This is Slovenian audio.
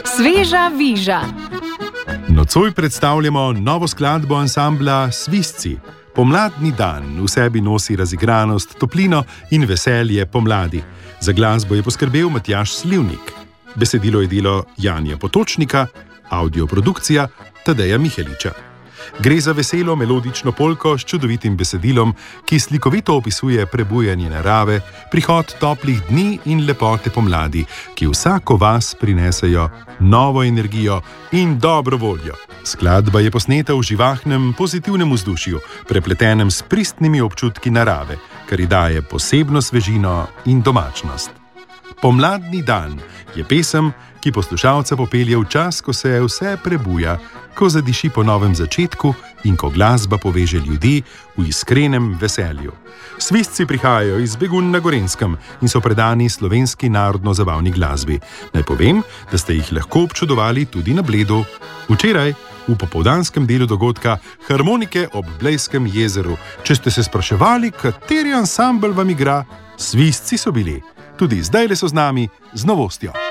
Sveža viža. Nocoj predstavljamo novo skladbo ansambla Svizci. Pomladni dan v sebi nosi razigranost, toplino in veselje pomladi. Za glasbo je poskrbel Matjaž Slivnik. Besedilo je delo Janija Potočnika, audioprodukcija Tadeja Miheliča. Gre za veselo melodično polko s čudovitim besedilom, ki slikovito opisuje prebujanje narave, prihod toplih dni in lepote pomladi, ki vsako vas prinesejo novo energijo in dobro voljo. Skladba je posneta v živahnem, pozitivnem vzdušju, prepletenem s pristnimi občutki narave, kar ji daje posebno svežino in domačnost. Pomladni dan je pesem, ki poslušalca popelje v čas, ko se vse prebuja, ko zadiši po novem začetku in ko glasba poveže ljudi v iskrenem veselju. Svizci prihajajo iz Begunj na Gorenjskem in so predani slovenski narodno-zabavni glasbi. Naj povem, da ste jih lahko občudovali tudi na Bledu. Včeraj, v popoldanskem delu dogodka Harmonike ob Blejskem jezeru. Če ste se spraševali, kateri ansambel vam igra, Svizci so bili. Tudi zdaj le so z nami z novostjo.